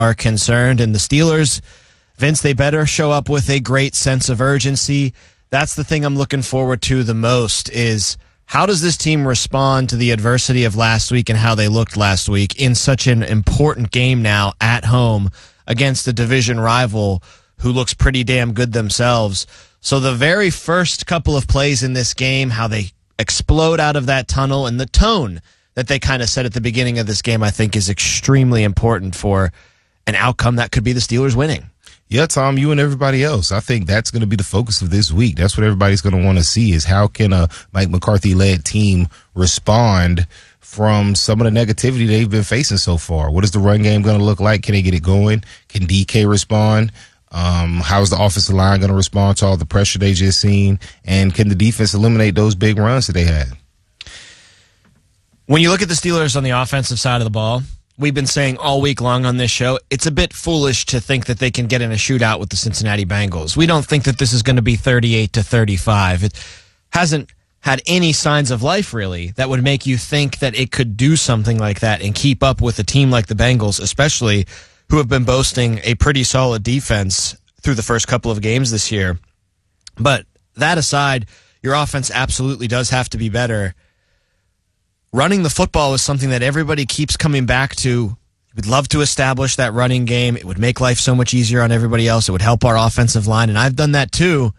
are concerned. And the Steelers, Vince, they better show up with a great sense of urgency. That's the thing I'm looking forward to the most is how does this team respond to the adversity of last week and how they looked last week in such an important game now at home against a division rival who looks pretty damn good themselves. So the very first couple of plays in this game, how they explode out of that tunnel and the tone that they kind of set at the beginning of this game, I think is extremely important for an outcome that could be the Steelers winning. Yeah, Tom, you and everybody else. I think that's going to be the focus of this week. That's what everybody's going to want to see is how can a Mike McCarthy-led team respond from some of the negativity they've been facing so far. What is the run game going to look like? Can they get it going? Can DK respond? How is the offensive line going to respond to all the pressure they just seen? And can the defense eliminate those big runs that they had? When you look at the Steelers on the offensive side of the ball, we've been saying all week long on this show, it's a bit foolish to think that they can get in a shootout with the Cincinnati Bengals. We don't think that this is going to be 38-35. It hasn't had any signs of life, really, that would make you think that it could do something like that and keep up with a team like the Bengals, especially who have been boasting a pretty solid defense through the first couple of games this year. But that aside, your offense absolutely does have to be better. Running the football is something that everybody keeps coming back to. We'd love to establish that running game. It would make life so much easier on everybody else. It would help our offensive line, and I've done that too.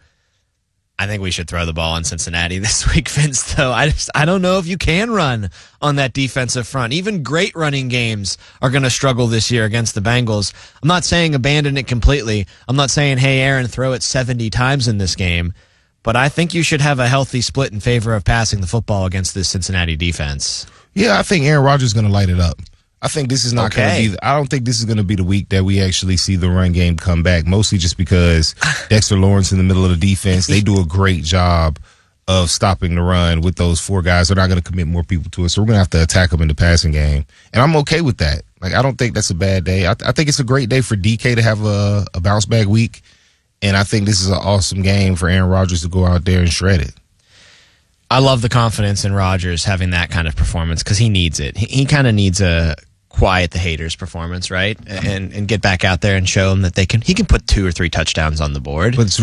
I think we should throw the ball on Cincinnati this week, Vince, though. I don't know if you can run on that defensive front. Even great running games are going to struggle this year against the Bengals. I'm not saying abandon it completely. I'm not saying, hey, Aaron, throw it 70 times in this game. But I think you should have a healthy split in favor of passing the football against this Cincinnati defense. Yeah, I think Aaron Rodgers is going to light it up. I think this is not going to be. I don't think this is going to be the week that we actually see the run game come back. Mostly just because Dexter Lawrence in the middle of the defense, they do a great job of stopping the run with those four guys. They're not going to commit more people to it, so we're going to have to attack them in the passing game, and I'm okay with that. Like I don't think that's a bad day. I think it's a great day for DK to have a bounce back week. And I think this is an awesome game for Aaron Rodgers to go out there and shred it. I love the confidence in Rodgers having that kind of performance because he needs it. He kind of needs a quiet the haters performance, right? And get back out there and show them that he can put 2 or 3 touchdowns on the board. But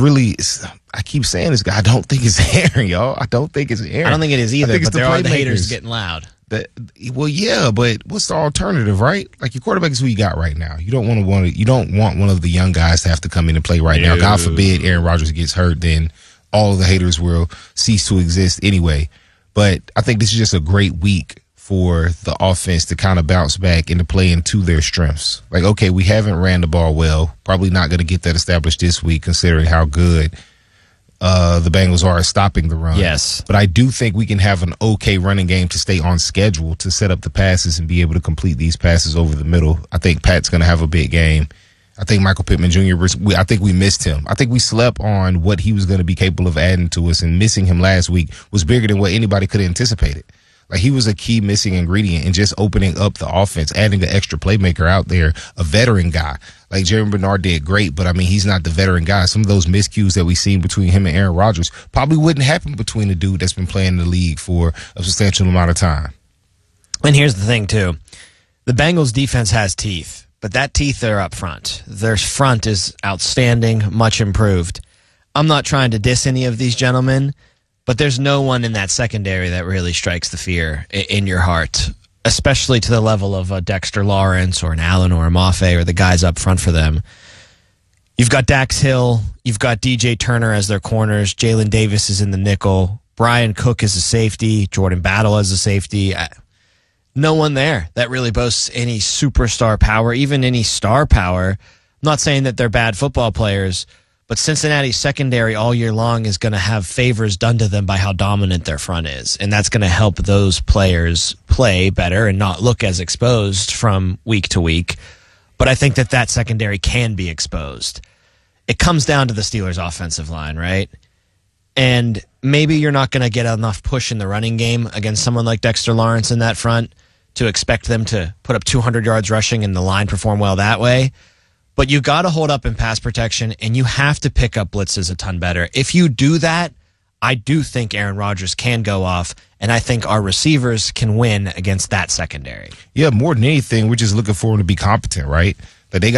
I keep saying this, I don't think it's Aaron, y'all. I don't think it's Aaron. I don't think it is either, but there are the haters getting loud. Well, yeah, but what's the alternative, right? Like your quarterback is who you got right now. You don't want one of the young guys to have to come in and play right now. God forbid Aaron Rodgers gets hurt, then all of the haters will cease to exist anyway. But I think this is just a great week for the offense to kind of bounce back and to play into their strengths. Like, okay, we haven't ran the ball well. Probably not going to get that established this week, considering how good the Bengals are stopping the run. Yes. But I do think we can have an okay running game to stay on schedule to set up the passes and be able to complete these passes over the middle. I think Pat's going to have a big game. I think Michael Pittman Jr., I think we missed him. I think we slept on what he was going to be capable of adding to us, and missing him last week was bigger than what anybody could have anticipated. Like, he was a key missing ingredient in just opening up the offense, adding an extra playmaker out there, a veteran guy. Like, Jeremy Bernard did great, but, I mean, he's not the veteran guy. Some of those miscues that we've seen between him and Aaron Rodgers probably wouldn't happen between a dude that's been playing in the league for a substantial amount of time. And here's the thing, too. The Bengals' defense has teeth, but that teeth are up front. Their front is outstanding, much improved. I'm not trying to diss any of these gentlemen, but there's no one in that secondary that really strikes the fear in your heart, especially to the level of a Dexter Lawrence or an Allen or a Mafe or the guys up front for them. You've got Dax Hill. You've got DJ Turner as their corners. Jalen Davis is in the nickel. Brian Cook is a safety. Jordan Battle as a safety. No one there that really boasts any superstar power, even any star power. I'm not saying that they're bad football players, but Cincinnati's secondary all year long is going to have favors done to them by how dominant their front is. And that's going to help those players play better and not look as exposed from week to week. But I think that secondary can be exposed. It comes down to the Steelers' offensive line, right? And maybe you're not going to get enough push in the running game against someone like Dexter Lawrence in that front to expect them to put up 200 yards rushing and the line perform well that way. But you got to hold up in pass protection, and you have to pick up blitzes a ton better. If you do that, I do think Aaron Rodgers can go off, and I think our receivers can win against that secondary. Yeah, more than anything, we're just looking for him to be competent, right? Like they